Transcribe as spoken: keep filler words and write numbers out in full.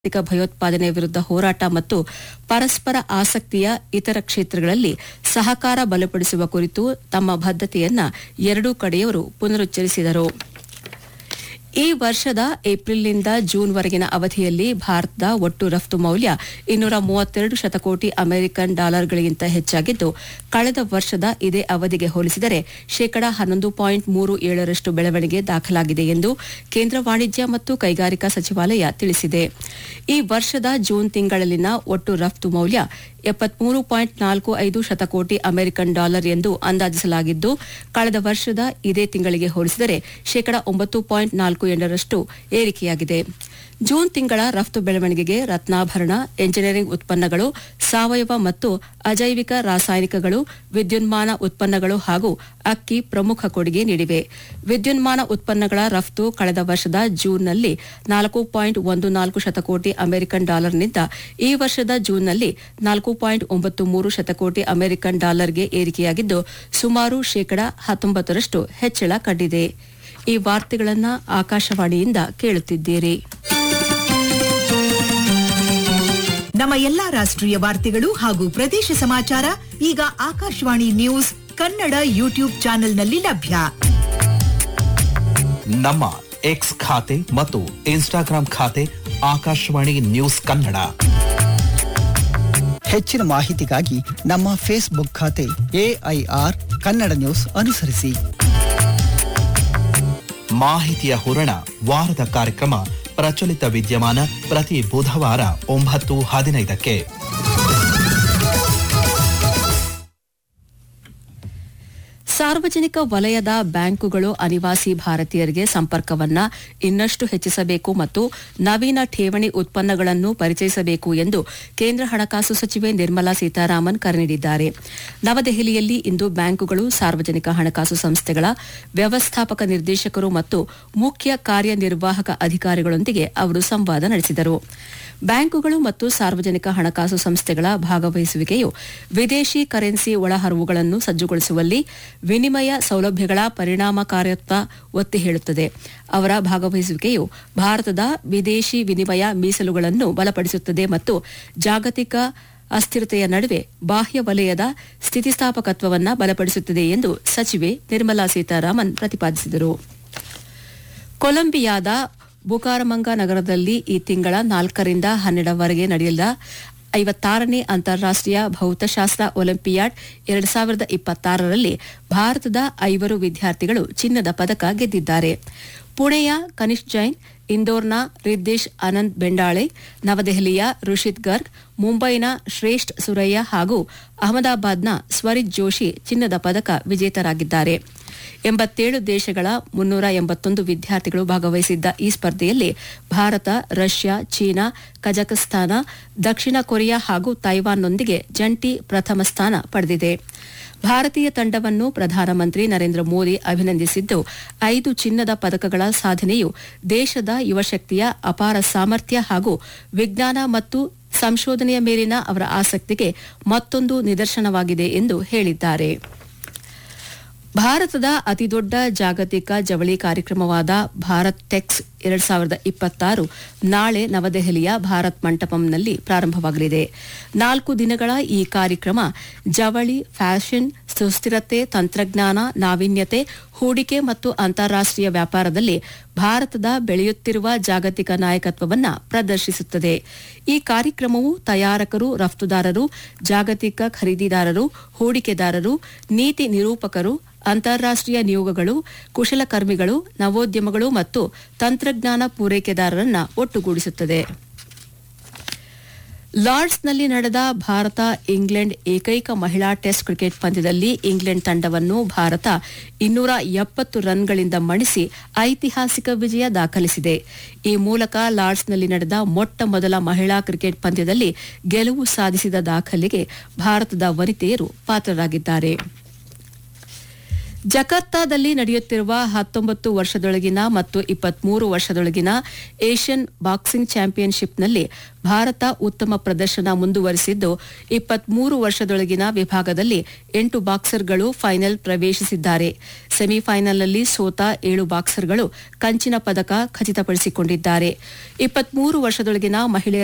ಜಾಗತಿಕ ಭಯೋತ್ಪಾದನೆ ವಿರುದ್ಧ ಹೋರಾಟ ಮತ್ತು ಪರಸ್ಪರ ಆಸಕ್ತಿಯ ಇತರ ಕ್ಷೇತ್ರಗಳಲ್ಲಿ ಸಹಕಾರ ಬಲಪಡಿಸುವ ಕುರಿತು ತಮ್ಮ ಬದ್ಧತೆಯನ್ನ ಎರಡೂ ಕಡೆಯವರು ಪುನರುಚ್ಚರಿಸಿದರು. ಈ ವರ್ಷದ ಏಪ್ರಿಲ್ನಿಂದ ಜೂನ್ವರೆಗಿನ ಅವಧಿಯಲ್ಲಿ ಭಾರತದ ಒಟ್ಟು ರಫ್ತು ಮೌಲ್ಯ ಇನ್ನೂರ ಮೂವತ್ತೆರಡು ಶತಕೋಟಿ ಅಮೆರಿಕನ್ ಡಾಲರ್ಗಳಿಗಿಂತ ಹೆಚ್ಚಾಗಿದ್ದು, ಕಳೆದ ವರ್ಷದ ಇದೇ ಅವಧಿಗೆ ಹೋಲಿಸಿದರೆ ಶೇಕಡಾ ಹನ್ನೊಂದು ಪಾಯಿಂಟ್ ಮೂರು ಏಳರಷ್ಟು ಬೆಳವಣಿಗೆ ದಾಖಲಾಗಿದೆ ಎಂದು ಕೇಂದ್ರ ವಾಣಿಜ್ಯ ಮತ್ತು ಕೈಗಾರಿಕಾ ಸಚಿವಾಲಯ ತಿಳಿಸಿದೆ. ಈ ವರ್ಷದ ಜೂನ್ ತಿಂಗಳಲ್ಲಿನ ಒಟ್ಟು ರಫ್ತು ಮೌಲ್ಯ ಎಪ್ಪತ್ಮೂರು ಪಾಯಿಂಟ್ ನಾಲ್ಕು ಐದು ಶತಕೋಟಿ ಅಮೆರಿಕನ್ ಡಾಲರ್ ಎಂದು ಅಂದಾಜಿಸಲಾಗಿದ್ದು, ಕಳೆದ ವರ್ಷದ ಇದೇ ತಿಂಗಳಿಗೆ ಹೋಲಿಸಿದರೆ ಶೇಕಡಾ ಒಂಬತ್ತು ಪಾಯಿಂಟ್ ನಾಲ್ಕು ಎಂಟರಷ್ಟು ಏರಿಕೆಯಾಗಿದೆ. ಜೂನ್ ತಿಂಗಳ ರಫ್ತು ಬೆಳವಣಿಗೆಗೆ ರತ್ನಾಭರಣ, ಎಂಜಿನಿಯರಿಂಗ್ ಉತ್ಪನ್ನಗಳು, ಸಾವಯವ ಮತ್ತು ಅಜೈವಿಕ ರಾಸಾಯನಿಕಗಳು, ವಿದ್ಯುನ್ಮಾನ ಉತ್ಪನ್ನಗಳು ಹಾಗೂ ಅಕ್ಕಿ ಪ್ರಮುಖ ಕೊಡುಗೆ ನೀಡಿವೆ. ವಿದ್ಯುನ್ಮಾನ ಉತ್ಪನ್ನಗಳ ರಫ್ತು ಕಳೆದ ವರ್ಷದ ಜೂನ್ನಲ್ಲಿ ನಾಲ್ಕು ಪಾಯಿಂಟ್ ಒಂದು ನಾಲ್ಕು ಶತಕೋಟಿ ಅಮೆರಿಕನ್ ಡಾಲರ್ನಿಂದ ಈ ವರ್ಷದ ಜೂನ್ನಲ್ಲಿ ನಾಲ್ಕು ಪಾಯಿಂಟ್ ಒಂಬತ್ತು ಮೂರು ಶತಕೋಟಿ ಅಮೆರಿಕನ್ ಡಾಲರ್ಗೆ ಏರಿಕೆಯಾಗಿದ್ದು, ಸುಮಾರು ಶೇಕಡಾ ಹತ್ತೊಂಬತ್ತರಷ್ಟು ಹೆಚ್ಚಳ ಕಂಡಿದೆ. ಈ ವಾರ್ತೆಗಳನ್ನು ಆಕಾಶವಾಣಿಯಿಂದ ಕೇಳುತ್ತಿದ್ದೀರಿ. ನಮ್ಮ ಎಲ್ಲಾ ರಾಷ್ಟ್ರೀಯ ವಾರ್ತೆಗಳು ಹಾಗೂ ಪ್ರದೇಶ ಸಮಾಚಾರ ಈಗ ಆಕಾಶವಾಣಿ ನ್ಯೂಸ್ ಕನ್ನಡ ಯೂಟ್ಯೂಬ್ ಚಾನೆಲ್ನಲ್ಲಿ ಲಭ್ಯ. ನಮ್ಮ ಎಕ್ಸ್ ಖಾತೆ ಮತ್ತು ಇನ್ಸ್ಟಾಗ್ರಾಂ ಖಾತೆ ಆಕಾಶವಾಣಿ ನ್ಯೂಸ್ ಕನ್ನಡ. ಹೆಚ್ಚಿನ ಮಾಹಿತಿಗಾಗಿ ನಮ್ಮ ಫೇಸ್ಬುಕ್ ಖಾತೆ ಎಐಆರ್ ಕನ್ನಡ ನ್ಯೂಸ್ ಅನುಸರಿಸಿ. ಮಾಹಿತಿಯ ಹೂರಣ ವಾರದ ಕಾರ್ಯಕ್ರಮ ಪ್ರಚಲಿತ ವಿದ್ಯಮಾನ ಪ್ರತಿ ಬುಧವಾರ ಒಂಬತ್ತು ಹದಿನೈದಕ್ಕೆ. ಸಾರ್ವಜನಿಕ ವಲಯದ ಬ್ಯಾಂಕುಗಳು ಅನಿವಾಸಿ ಭಾರತೀಯರಿಗೆ ಸಂಪರ್ಕವನ್ನ ಇನ್ನಷ್ಟು ಹೆಚ್ಚಿಸಬೇಕು ಮತ್ತು ನವೀನ ಠೇವಣಿ ಉತ್ಪನ್ನಗಳನ್ನು ಪರಿಚಯಿಸಬೇಕು ಎಂದು ಕೇಂದ್ರ ಹಣಕಾಸು ಸಚಿವೆ ನಿರ್ಮಲಾ ಸೀತಾರಾಮನ್ ಕರೆ ನೀಡಿದ್ದಾರೆ. ನವದೆಹಲಿಯಲ್ಲಿ ಇಂದು ಬ್ಯಾಂಕುಗಳು, ಸಾರ್ವಜನಿಕ ಹಣಕಾಸು ಸಂಸ್ಥೆಗಳ ವ್ಯವಸ್ಥಾಪಕ ನಿರ್ದೇಶಕರು ಮತ್ತು ಮುಖ್ಯ ಕಾರ್ಯನಿರ್ವಾಹಕ ಅಧಿಕಾರಿಗಳೊಂದಿಗೆ ಅವರು ಸಂವಾದ ನಡೆಸಿದರು. ಬ್ಯಾಂಕುಗಳು ಮತ್ತು ಸಾರ್ವಜನಿಕ ಹಣಕಾಸು ಸಂಸ್ಥೆಗಳ ಭಾಗವಹಿಸುವಿಕೆಯು ವಿದೇಶಿ ಕರೆನ್ಸಿ ಒಳಹರಿವುಗಳನ್ನು ಸಜ್ಜುಗೊಳಿಸುವಲ್ಲಿ ವಿನಿಮಯ ಸೌಲಭ್ಯಗಳ ಪರಿಣಾಮಕಾರಿತ್ವ ಒತ್ತಿ ಹೇಳುತ್ತದೆ. ಅವರ ಭಾಗವಹಿಸುವಿಕೆಯು ಭಾರತದ ವಿದೇಶಿ ವಿನಿಮಯ ಮೀಸಲುಗಳನ್ನು ಬಲಪಡಿಸುತ್ತದೆ ಮತ್ತು ಜಾಗತಿಕ ಅಸ್ಥಿರತೆಯ ನಡುವೆ ಬಾಹ್ಯ ವಲಯದ ಸ್ಥಿತಿಸ್ಥಾಪಕತ್ವವನ್ನು ಬಲಪಡಿಸುತ್ತದೆ ಎಂದು ಸಚಿವೆ ನಿರ್ಮಲಾ ಸೀತಾರಾಮನ್ ಪ್ರತಿಪಾದಿಸಿದರು. ಕೊಲಂಬಿಯಾದ ಬುಕಾರಮಂಗ ನಗರದಲ್ಲಿ ಈ ತಿಂಗಳ ನಾಲ್ಕರಿಂದ ಹನ್ನೆರಡರವರೆಗೆ ನಡೆಯಲಿದ ಐವತ್ತಾರನೇ ಅಂತಾರಾಷ್ಟೀಯ ಭೌತಶಾಸ್ತ್ರ ಒಲಿಂಪಿಯಾಡ್ ಎರಡು ಸಾವಿರದ ಇಪ್ಪತ್ತಾರರಲ್ಲಿ ಭಾರತದ ಐವರು ವಿದ್ಯಾರ್ಥಿಗಳು ಚಿನ್ನದ ಪದಕ ಗೆದ್ದಿದ್ದಾರೆ. ಪುಣೆಯ ಕನಿಷ್ಕ್ ಜೈನ್, ಇಂದೋರ್ನ ರಿದ್ದೇಶ್ ಆನಂದ್ ಬೆಂಡಾಳೆ, ನವದೆಹಲಿಯ ರುಷಿತ್ ಗರ್ಗ್, ಮುಂಬೈನ ಶ್ರೇಷ್ಠ ಸುರಯ್ಯ ಹಾಗೂ ಅಹಮದಾಬಾದ್ನ ಸ್ವರಿತ್ ಜೋಶಿ ಚಿನ್ನದ ಪದಕ ವಿಜೇತರಾಗಿದ್ದಾರೆ. ಎಂಬತ್ತೇಳು ದೇಶಗಳ ಮುನ್ನೂರ ಎಂಬತ್ತೊಂದು ವಿದ್ಯಾರ್ಥಿಗಳು ಭಾಗವಹಿಸಿದ್ದ ಈ ಸ್ಪರ್ಧೆಯಲ್ಲಿ ಭಾರತ, ರಷ್ಯಾ, ಚೀನಾ, ಕಜಕಸ್ತಾನ, ದಕ್ಷಿಣ ಕೊರಿಯಾ ಹಾಗೂ ತೈವಾನ್ನೊಂದಿಗೆ ಜಂಟಿ ಪ್ರಥಮ ಸ್ಥಾನ ಪಡೆದಿದೆ. ಭಾರತೀಯ ತಂಡವನ್ನು ಪ್ರಧಾನಮಂತ್ರಿ ನರೇಂದ್ರ ಮೋದಿ ಅಭಿನಂದಿಸಿದ್ದು, ಐದು ಚಿನ್ನದ ಪದಕಗಳ ಸಾಧನೆಯು ದೇಶದ ಯುವಶಕ್ತಿಯ ಅಪಾರ ಸಾಮರ್ಥ್ಯ ಹಾಗೂ ವಿಜ್ಞಾನ ಮತ್ತು ಸಂಶೋಧನೆಯ ಮೇಲಿನ ಅವರ ಆಸಕ್ತಿಗೆ ಮತ್ತೊಂದು ನಿದರ್ಶನವಾಗಿದೆ ಎಂದು ಹೇಳಿದ್ದಾರೆ. ಭಾರತದ ಅತಿದೊಡ್ಡ ಜಾಗತಿಕ ಜವಳಿ ಕಾರ್ಯಕ್ರಮವಾದ ಭಾರತ್ ಟೆಕ್ಸ್ ಎರಡು ಸಾವಿರದ ಇಪ್ಪತ್ತಾರು ನಾಳೆ ನವದೆಹಲಿಯ ಭಾರತ್ ಮಂಟಪಂನಲ್ಲಿ ಪ್ರಾರಂಭವಾಗಲಿದೆ. ನಾಲ್ಕು ದಿನಗಳ ಈ ಕಾರ್ಯಕ್ರಮ ಜವಳಿ, ಫ್ಯಾಷನ್, ಸುಸ್ಥಿರತೆ, ತಂತ್ರಜ್ಞಾನ, ನಾವೀನ್ಯತೆ, ಹೂಡಿಕೆ ಮತ್ತು ಅಂತಾರಾಷ್ಟೀಯ ವ್ಯಾಪಾರದಲ್ಲಿ ಭಾರತದ ಬೆಳೆಯುತ್ತಿರುವ ಜಾಗತಿಕ ನಾಯಕತ್ವವನ್ನು ಪ್ರದರ್ಶಿಸುತ್ತದೆ. ಈ ಕಾರ್ಯಕ್ರಮವು ತಯಾರಕರು, ರಫ್ತುದಾರರು, ಜಾಗತಿಕ ಖರೀದಿದಾರರು, ಹೂಡಿಕೆದಾರರು, ನೀತಿ ನಿರೂಪಕರು, ಅಂತಾರಾಷ್ಟೀಯ ನಿಯೋಗಗಳು, ಕುಶಲಕರ್ಮಿಗಳು, ನವೋದ್ಯಮಗಳು ಮತ್ತು ತಂತ್ರಜ್ಞಾನ ಪೂರೈಕೆದಾರರನ್ನು ಒಟ್ಟುಗೂಡಿಸುತ್ತದೆ. ಲಾರ್ಡ್ಸ್ನಲ್ಲಿ ನಡೆದ ಭಾರತ ಇಂಗ್ಲೆಂಡ್ ಏಕೈಕ ಮಹಿಳಾ ಟೆಸ್ಟ್ ಕ್ರಿಕೆಟ್ ಪಂದ್ಯದಲ್ಲಿ ಇಂಗ್ಲೆಂಡ್ ತಂಡವನ್ನು ಭಾರತ ಇನ್ನೂರ ಎಪ್ಪತ್ತು ರನ್ಗಳಿಂದ ಮಣಿಸಿ ಐತಿಹಾಸಿಕ ವಿಜಯ ದಾಖಲಿಸಿದೆ. ಈ ಮೂಲಕ ಲಾರ್ಡ್ಸ್ನಲ್ಲಿ ನಡೆದ ಮೊಟ್ಟ ಮೊದಲ ಮಹಿಳಾ ಕ್ರಿಕೆಟ್ ಪಂದ್ಯದಲ್ಲಿ ಗೆಲುವು ಸಾಧಿಸಿದ ದಾಖಲೆಗೆ ಭಾರತದ ವನಿತೆಯರು ಪಾತ್ರರಾಗಿದ್ದಾರೆ. ಜಕಾರ್ತಾದಲ್ಲಿ ನಡೆಯುತ್ತಿರುವ ಹತ್ತೊಂಬತ್ತು ವರ್ಷದೊಳಗಿನ ಮತ್ತು ಇಪ್ಪತ್ಮೂರು ವರ್ಷದೊಳಗಿನ ಏಷ್ಯನ್ ಬಾಕ್ಸಿಂಗ್ ಚಾಂಪಿಯನ್ಶಿಪ್ನಲ್ಲಿ ಭಾರತ ಉತ್ತಮ ಪ್ರದರ್ಶನ ಮುಂದುವರೆಸಿದ್ದು ಇಪ್ಪತ್ಮೂರು ವರ್ಷದೊಳಗಿನ ವಿಭಾಗದಲ್ಲಿ ಎಂಟು ಬಾಕ್ಸರ್ಗಳು ಫೈನಲ್ ಪ್ರವೇಶಿಸಿದ್ದಾರೆ. ಸೆಮಿಫೈನಲ್ನಲ್ಲಿ ಸೋತ ಏಳು ಬಾಕ್ಸರ್ಗಳು ಕಂಚಿನ ಪದಕ ಖಚಿತಪಡಿಸಿಕೊಂಡಿದ್ದಾರೆ. ಇಪ್ಪತ್ಮೂರು ವರ್ಷದೊಳಗಿನ ಮಹಿಳೆಯರ